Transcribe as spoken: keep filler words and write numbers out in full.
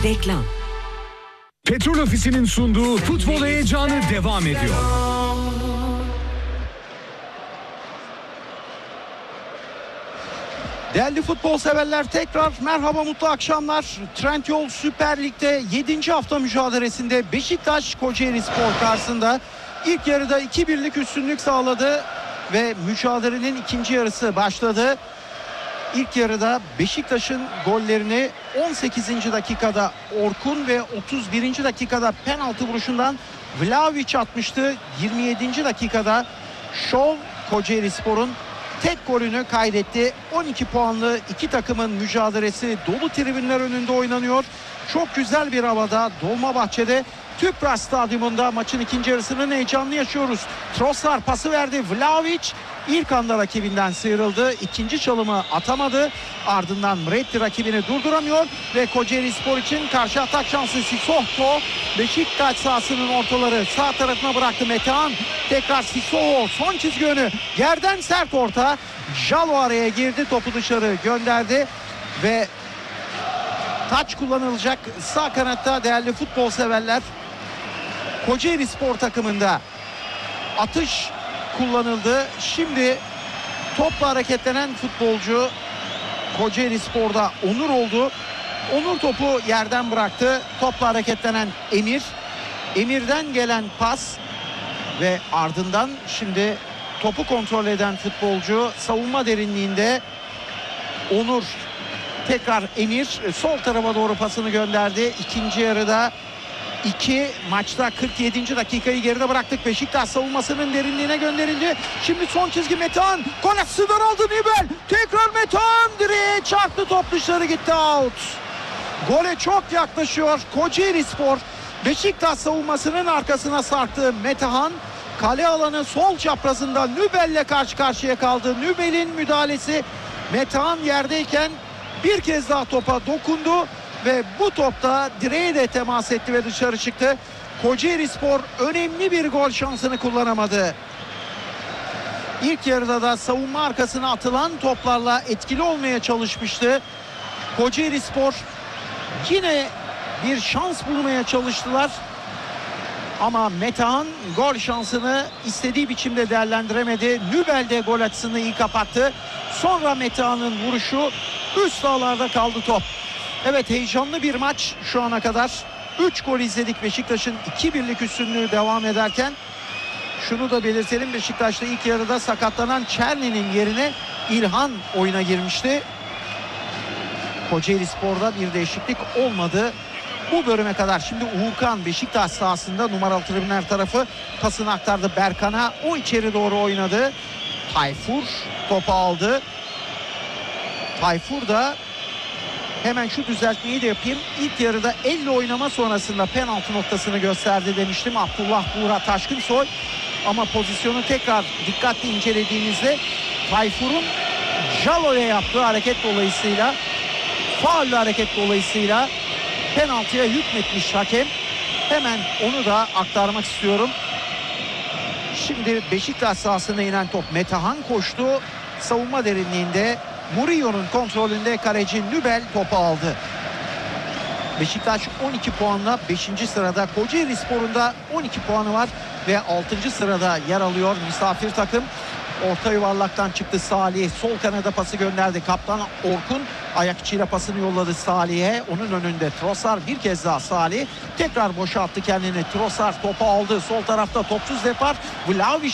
Reklam. Petrol Ofisi'nin sunduğu futbol heyecanı devam ediyor. Değerli futbol severler, tekrar merhaba, mutlu akşamlar. Trendyol Süper Lig'de yedinci hafta mücadelesinde Beşiktaş Kocaelispor karşısında ilk yarıda iki birlik üstünlük sağladı ve mücadelenin ikinci yarısı başladı. İlk yarıda Beşiktaş'ın gollerini on sekizinci dakikada Orkun ve otuz birinci dakikada penaltı vuruşundan Vlahovic atmıştı. yirmi yedinci dakikada Şov Kocaelispor'un tek golünü kaydetti. on iki puanlı iki takımın mücadelesi dolu tribünler önünde oynanıyor. Çok güzel bir havada Dolmabahçe'de Tüpraş Stadyumunda maçın ikinci yarısının heyecanını yaşıyoruz. Trossard pası verdi. Vlahovic ilk anda rakibinden sıyrıldı. İkinci çalımı atamadı. Ardından Mreddi rakibini durduramıyor ve Kocaelispor için karşı atak şansı Sissoko. Beşiktaş sahasının ortaları sağ tarafına bıraktı Metehan. Tekrar Sissoko son çizgi önü. Yerden sert orta. Jalo araya girdi. Topu dışarı gönderdi ve taç kullanılacak sağ kanatta değerli futbol severler. Kocaelispor takımında atış kullanıldı. Şimdi topla hareketlenen futbolcu Kocaelispor'da Onur oldu. Onur topu yerden bıraktı. Topla hareketlenen Emir. Emir'den gelen pas ve ardından şimdi topu kontrol eden futbolcu savunma derinliğinde Onur. Tekrar Emir sol tarafa doğru pasını gönderdi. İkinci yarıda iki, maçta kırk yedinci dakikayı geride bıraktık. Beşiktaş savunmasının derinliğine gönderildi. Şimdi son çizgi Metehan. Gole sınır aldı Nibel. Tekrar Metehan direğe çarptı. Top dışarı gitti, out. Gole çok yaklaşıyor Kocaelispor. Beşiktaş savunmasının arkasına sarktı Metehan. Kale alanı sol çaprazında Nübel'le karşı karşıya kaldı. Nübel'in müdahalesi, Metehan yerdeyken bir kez daha topa dokundu ve bu topta direğe de temas etti ve dışarı çıktı. Kocaelispor önemli bir gol şansını kullanamadı. İlk yarıda da savunma arkasına atılan toplarla etkili olmaya çalışmıştı. Kocaelispor yine bir şans bulmaya çalıştılar. Ama Metehan gol şansını istediği biçimde değerlendiremedi. Nübel de gol açısını iyi kapattı. Sonra Metehan'ın vuruşu üst ağlarda kaldı top. Evet, heyecanlı bir maç şu ana kadar. üç gol izledik Beşiktaş'ın iki birlik üstünlüğü devam ederken. Şunu da belirtelim, Beşiktaş'ta ilk yarıda sakatlanan Çerni'nin yerine İlhan oyuna girmişti. Kocaelispor'da bir değişiklik olmadı bu bölüme kadar. Şimdi Uğurkan Beşiktaş sahasında numaralı tribünler tarafı pasını aktardı Berkan'a. O içeri doğru oynadı. Tayfur topu aldı. Tayfur da hemen şu düzeltmeyi de yapayım. İlk yarıda elle oynama sonrasında penaltı noktasını gösterdi demiştim Abdullah Buğra Taşkınsoy. Ama pozisyonu tekrar dikkatli incelediğimizde Tayfur'un Jalo'ya yaptığı hareket dolayısıyla, faullü hareket dolayısıyla penaltıya hükmetmiş hakem. Hemen onu da aktarmak istiyorum. Şimdi Beşiktaş sahasına inen top, Metehan koştu. Savunma derinliğinde Murillo'nun kontrolünde kaleci Nübel topu aldı. Beşiktaş on iki puanla beşinci sırada. Kocaelispor'un da on iki puanı var ve altıncı sırada yer alıyor misafir takım. Orta yuvarlaktan çıktı Salih. Sol kanada pası gönderdi. Kaptan Orkun ayak içiyle pasını yolladı Salih'e. Onun önünde Trossard, bir kez daha Salih. Tekrar boşalttı kendini. Trossard topu aldı. Sol tarafta topsuz depar. Vlahovic